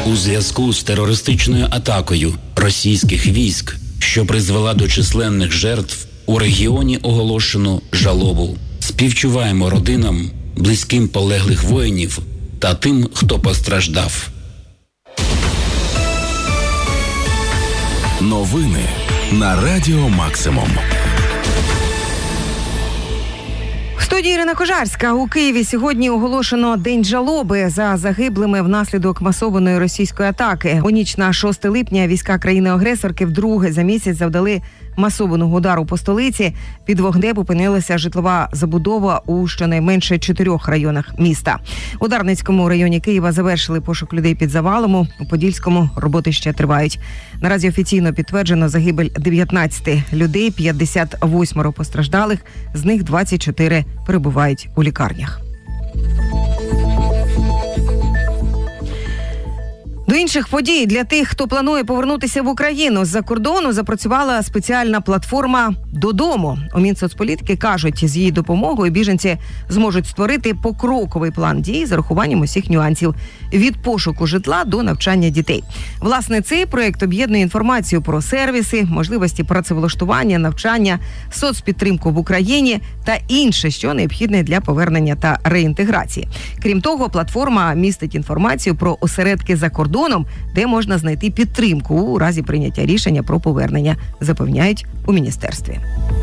У зв'язку з терористичною атакою російських військ, що призвела до численних жертв, у регіоні оголошено жалобу. Співчуваємо родинам, близьким полеглих воїнів та тим, хто постраждав. Новини на Радіо Максимум. В студії Ірина Кожарська. У Києві сьогодні оголошено День жалоби за загиблими внаслідок масованої російської атаки. У ніч на 6 липня війська країни-агресорки вдруге за місяць завдали масованого удару по столиці. Під вогнем опинилася житлова забудова у щонайменше 4 районах міста. У Дарницькому районі Києва завершили пошук людей під завалом. У Подільському роботи ще тривають. Наразі офіційно підтверджено загибель 19 людей, 58 постраждалих, з них 24 перебувають у лікарнях. До інших подій для тих, хто планує повернутися в Україну з-за кордону, запрацювала спеціальна платформа «Додому». У Мінсоцполітики кажуть, з її допомогою біженці зможуть створити покроковий план дій з урахуванням усіх нюансів – від пошуку житла до навчання дітей. Власне, цей проєкт об'єднує інформацію про сервіси, можливості працевлаштування, навчання, соцпідтримку в Україні та інше, що необхідне для повернення та реінтеграції. Крім того, платформа містить інформацію про осередки за кордоном, де можна знайти підтримку у разі прийняття рішення про повернення, запевняють у міністерстві.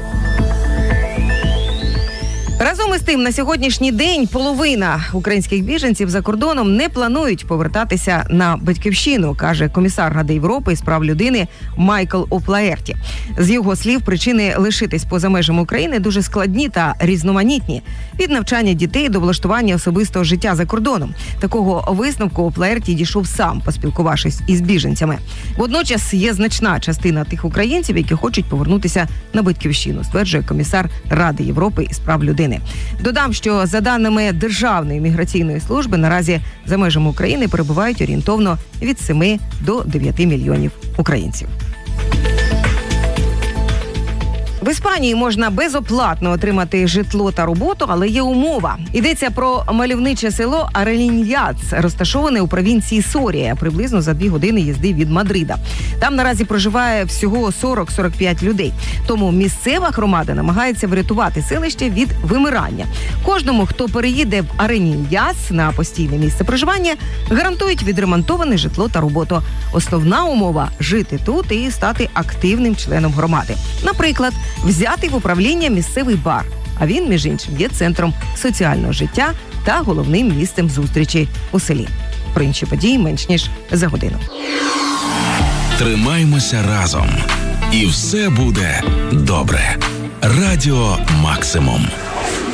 Разом із тим, на сьогоднішній день половина українських біженців за кордоном не планують повертатися на батьківщину, каже комісар Ради Європи з прав людини Майкл О'Флаерті. З його слів, причини лишитись поза межами України дуже складні та різноманітні. Від навчання дітей до влаштування особистого життя за кордоном. Такого висновку О'Флаерті дійшов сам, поспілкувавшись із біженцями. Водночас є значна частина тих українців, які хочуть повернутися на батьківщину, стверджує комісар Ради Європи із прав людини. Додам, що за даними Державної міграційної служби, наразі за межами України перебувають орієнтовно від 7 до 9 мільйонів українців. В Іспанії можна безоплатно отримати житло та роботу, але є умова. Йдеться про мальовниче село Ареліньяц, розташоване у провінції Сорія, приблизно за 2 години їзди від Мадрида. Там наразі проживає всього 40-45 людей. Тому місцева громада намагається врятувати селище від вимирання. Кожному, хто переїде в Ареліньяц на постійне місце проживання, гарантують відремонтоване житло та роботу. Основна умова – жити тут і стати активним членом громади. Наприклад, взяти в управління місцевий бар, а він, між іншим, є центром соціального життя та головним місцем зустрічі у селі. Про інші події менш ніж за годину. Тримаймося разом, і все буде добре. Радіо Максимум.